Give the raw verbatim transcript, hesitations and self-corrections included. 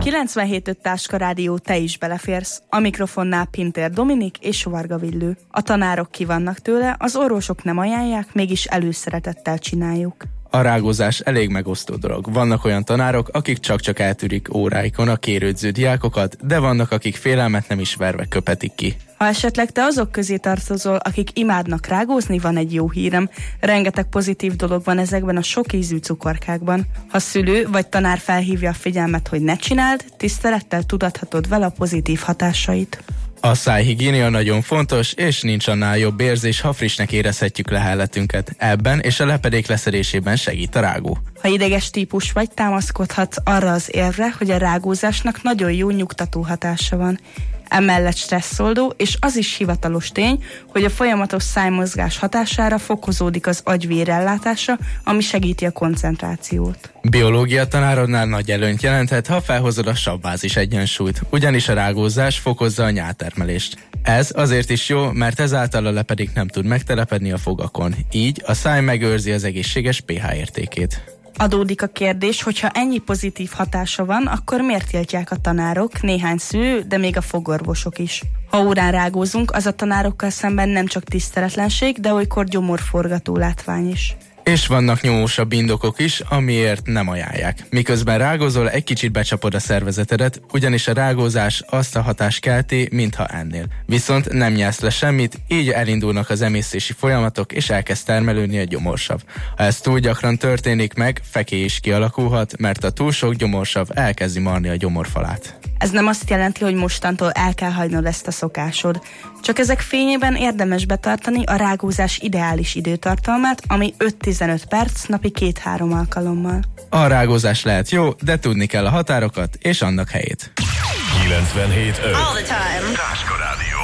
kilencvenhét öt Táska Rádió, te is beleférsz. A mikrofonnál Pintér Dominik és Varga Villő. A tanárok ki vannak tőle, az orvosok nem ajánlják, mégis előszeretettel csináljuk. A rágózás elég megosztó dolog. Vannak olyan tanárok, akik csak-csak eltűrik óráikon a kérődző diákokat, de vannak, akik félelmet nem ismerve köpetik ki. Ha esetleg te azok közé tartozol, akik imádnak rágózni, van egy jó hírem. Rengeteg pozitív dolog van ezekben a sok ízű cukorkákban. Ha szülő vagy tanár felhívja a figyelmet, hogy ne csináld, tisztelettel tudathatod vele a pozitív hatásait. A szájhigiénia nagyon fontos, és nincs annál jobb érzés, ha frissnek érezhetjük lehelletünket. Ebben és a lepedék leszedésében segít a rágó. Ha ideges típus vagy, támaszkodhatsz arra az érvre, hogy a rágózásnak nagyon jó nyugtató hatása van. Emellett stresszoldó, és az is hivatalos tény, hogy a folyamatos szájmozgás hatására fokozódik az agy vérellátása, ami segíti a koncentrációt. Biológia tanárodnál nagy előnyt jelenthet, ha felhozod a savbázis egyensúlyt, ugyanis a rágózás fokozza a nyáltermelést. Ez azért is jó, mert ezáltal a lepedék nem tud megtelepedni a fogakon, így a száj megőrzi az egészséges pH értékét. Adódik a kérdés, hogyha ennyi pozitív hatása van, akkor miért tiltják a tanárok, néhány szülő, de még a fogorvosok is? Ha órán rágózunk, az a tanárokkal szemben nem csak tiszteletlenség, de olykor gyomorforgató látvány is. És vannak nyomósabb indokok is, amiért nem ajánlják. Miközben rágózol, egy kicsit becsapod a szervezetedet, ugyanis a rágózás azt a hatást kelti, mintha ennél. Viszont nem nyelsz le semmit, így elindulnak az emésztési folyamatok, és elkezd termelődni a gyomorsav. Ha ez túl gyakran történik meg, fekély is kialakulhat, mert a túl sok gyomorsav elkezdi marni a gyomorfalát. Ez nem azt jelenti, hogy mostantól el kell hagynod ezt a szokásod. Csak ezek fényében érdemes betartani a rágózás ideális időtartalmát, ami öt-tizenöt perc, napi két-három alkalommal. A rágózás lehet jó, de tudni kell a határokat és annak helyét. kilencvenhét öt Táska Rádió.